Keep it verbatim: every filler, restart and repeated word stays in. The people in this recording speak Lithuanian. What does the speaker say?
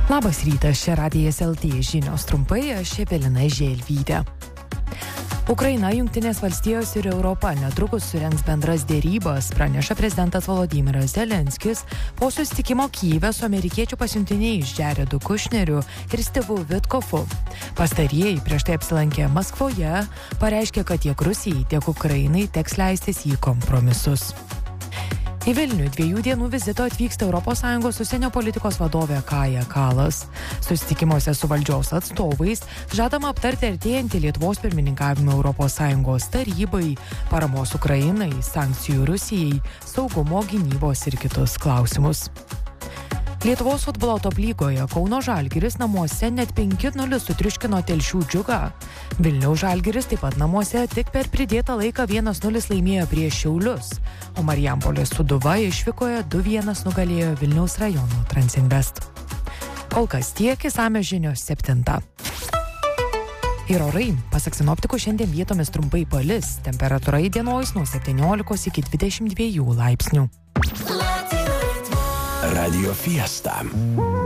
Labas rytas, čia Radijas L T žinios trumpai, aš Evelina Želvytė. Ukraina, Jungtinės valstijos ir Europa netrukus surengs bendras dėrybas, praneša prezidentas Volodymyras Zelenskis po susitikimo Kyjive su amerikiečių pasiuntiniais Jaredu Kushneriu ir Stevu Vitkofu. Pastarieji prieš tai apsilankė Maskvoje, pareiškė, kad tiek Rusijai, tiek Ukrainai teks leistis į kompromisus. Į Vilnių dviejų dienų vizito atvyksta Europos Sąjungos užsienio politikos vadovė Kaja Kallas. Susitikimuose su valdžios atstovais žadama aptarti artėjantį Lietuvos pirmininkavimą Europos Sąjungos tarybai, paramos Ukrainai, sankcijų Rusijai, saugumo, gynybos ir kitus klausimus. Lietuvos futbolo top lygoje Kauno Žalgiris namuose net penki nulis sutriuškino Telšių Džiugą. Vilniaus Žalgiris taip pat namuose tik per pridėtą laiką vienas nulis laimėjo prieš Šiaulius, o Marijampolės Sūduva išvykoje du vienas nugalėjo Vilniaus rajono Transinvest. Kol kas tiek, išsamios žinios septintą. Ir orai, pasak sinoptikų, šiandien vietomis trumpai palis, temperatūra įdienojus nuo septyniolikos iki dvidešimt dviejų laipsnių. Radio Fiesta.